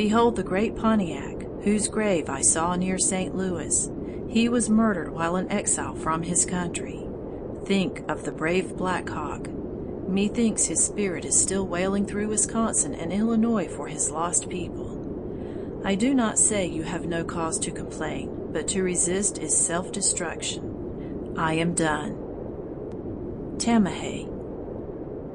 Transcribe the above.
Behold the great Pontiac, whose grave I saw near St. Louis. He was murdered while in exile from his country. Think of the brave Black Hawk. Methinks his spirit is still wailing through Wisconsin and Illinois for his lost people. I do not say you have no cause to complain, but to resist is self-destruction. I am done. Tamahay.